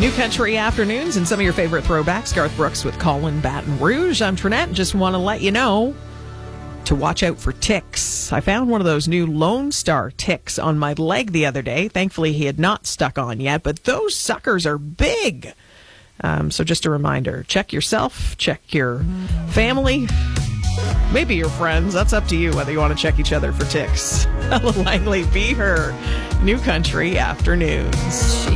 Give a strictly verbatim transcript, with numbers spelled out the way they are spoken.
New Country Afternoons and some of your favorite throwbacks. Garth Brooks with Colin Baton Rouge. I'm Trinette. Just want to let you know to watch out for ticks. I found one of those new Lone Star ticks on my leg the other day. Thankfully, he had not stuck on yet, but those suckers are big. Um, so just a reminder, check yourself, check your family, maybe your friends. That's up to you whether you want to check each other for ticks. Ella Langley, Be Her, New Country Afternoons.